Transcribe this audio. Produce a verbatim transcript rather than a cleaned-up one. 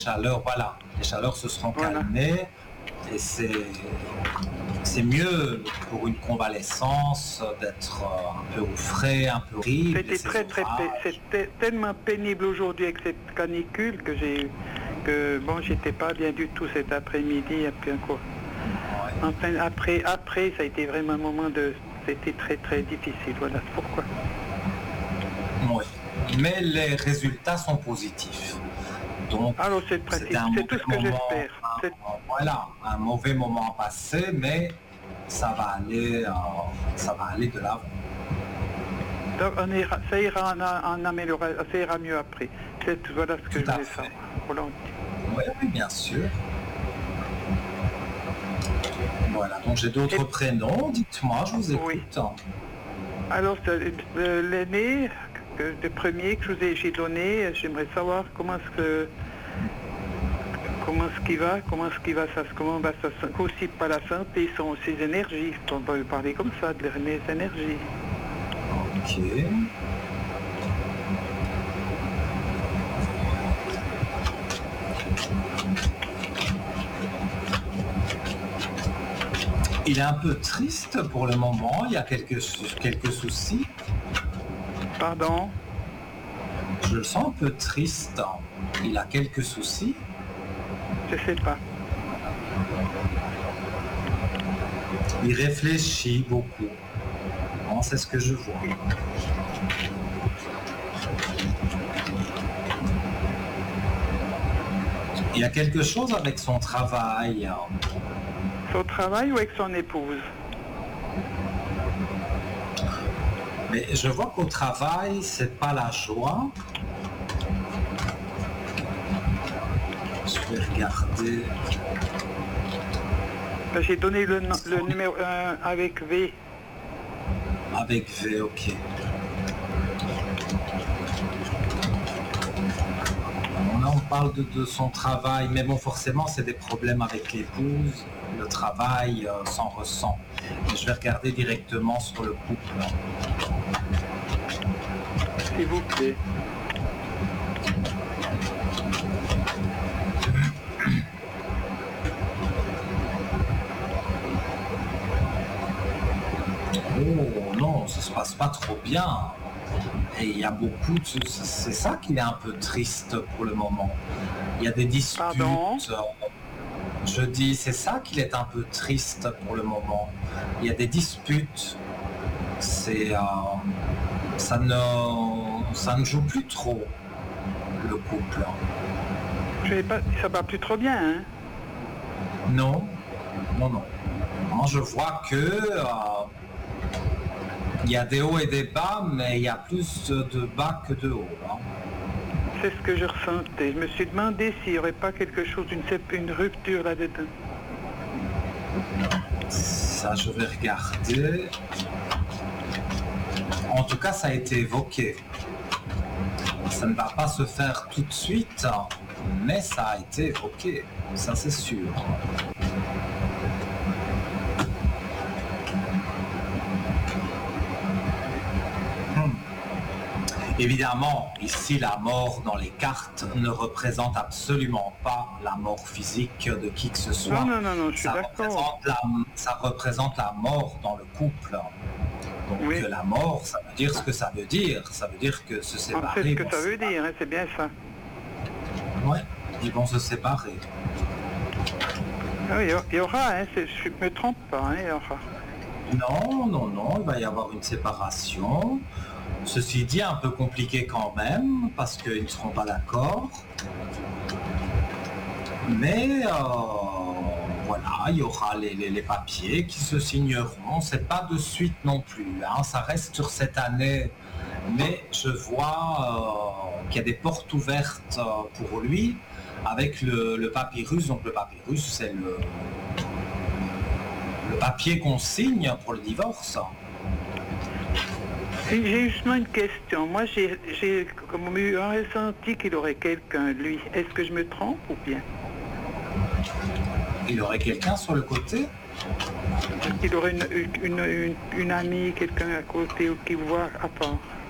chaleurs, voilà, les chaleurs se seront Voilà. calmées et c'est c'est mieux pour une convalescence d'être euh, un peu au frais, un peu horrible. C'était ces très très orages. pé- c'était tellement pénible aujourd'hui avec cette canicule que j'ai que bon j'étais pas bien du tout cet après-midi et puis encore. Ouais. Enfin après après ça a été vraiment un moment de c'était très très difficile, voilà c'est pourquoi. Oui. Mais les résultats sont positifs. Donc, Alors c'est le c'était principe, un c'est tout ce que mauvais moment, j'espère. un- C'est- voilà, un mauvais moment passé, mais ça va aller, euh, ça va aller de l'avant. Donc on ira, ça ira en, en améliorant, ça ira mieux après. C'est voilà ce que Tout je à voulais fait. savoir. Volontiers. Oui, oui, bien sûr. Voilà, donc j'ai d'autres Et- prénoms. Dites-moi, je vous écoute. Oui. Alors c'est, euh, l'aîné, que- le premier que je vous ai j'ai donné, j'aimerais savoir comment est-ce que comment est-ce qu'il va, comment est-ce qu'il va, ça, comment va ça, aussi pas la santé, son, ses énergies, on va lui parler comme ça, de mes énergies. Ok. Il est un peu triste pour le moment, il y a quelques, quelques soucis. Pardon? Je le sens un peu triste. Il a quelques soucis. Je sais pas. Il réfléchit beaucoup. Bon, c'est ce que je vois. Il y a quelque chose avec son travail. Son travail ou avec son épouse? Mais je vois qu'au travail, c'est pas la joie. Je vais regarder. Ben, j'ai donné le, no- le numéro un avec V. Avec V, ok. Là, on parle de, de son travail, mais bon, forcément, c'est des problèmes avec l'épouse. Le travail euh, s'en ressent. Mais je vais regarder directement sur le couple. S'il vous plaît. Oh non, ça se passe pas trop bien. Et il y a beaucoup de... C'est ça qui est un peu triste pour le moment. Il y a des disputes. Pardon? Je dis, c'est ça qu'il est un peu triste pour le moment. Il y a des disputes. C'est... euh, ça ne... ça ne joue plus trop, le couple. Je sais pas, ça va plus trop bien, hein? Non, non, non. Moi, je vois que... euh, il y a des hauts et des bas, mais il y a plus de bas que de hauts. Hein. C'est ce que je ressentais. Je me suis demandé s'il n'y aurait pas quelque chose, une, une rupture là-dedans. Ça, je vais regarder. En tout cas, ça a été évoqué. Ça ne va pas se faire tout de suite, mais ça a été évoqué. Ça, c'est sûr. Évidemment, ici, la mort dans les cartes ne représente absolument pas la mort physique de qui que ce soit. Non, non, non, non, je suis ça, d'accord. représente la, ça représente la mort dans le couple. Donc Oui. la mort, ça veut dire ce que ça veut dire. Ça veut dire que se Ah, séparer... c'est ce que vont ça se veut séparer. dire, hein, c'est bien ça. Ouais, ils vont se séparer. Ah oui, il y aura, hein, c'est- je ne me trompe pas, hein, il y aura. Non, non, non, il va y avoir une séparation. Ceci dit, un peu compliqué quand même, parce qu'ils ne seront pas d'accord. Mais euh, voilà, il y aura les, les- les papiers qui se signeront. C'est pas de suite non plus, hein, ça reste sur cette année. Mais je vois euh, qu'il y a des portes ouvertes euh, pour lui avec le, le papyrus. Donc le papyrus, c'est le, le papier qu'on signe pour le divorce. Si, j'ai justement une question. Moi, j'ai j'ai comme eu un ressenti qu'il aurait quelqu'un, lui. Est-ce que je me trompe ou bien? Il aurait quelqu'un sur le côté. Il aurait une, une, une, une amie, quelqu'un à côté ou qui voit à part.